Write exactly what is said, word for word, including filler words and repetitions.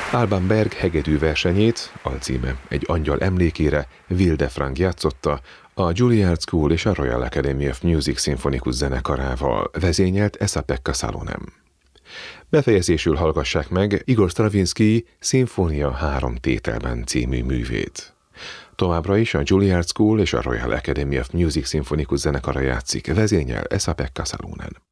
Alban Berg hegedű versenyét, alcíme Egy angyal emlékére, Wilde Frank játszotta a Juilliard School és a Royal Academy of Music szimfonikus zenekarával, vezényelt Esa-Pekka Salonen. Befejezésül hallgassák meg Igor Stravinsky Szimfónia három tételben című művét. Továbbra is a Juilliard School és a Royal Academy of Music szimfonikus zenekara játszik, vezényel Esa-Pekka Salonen.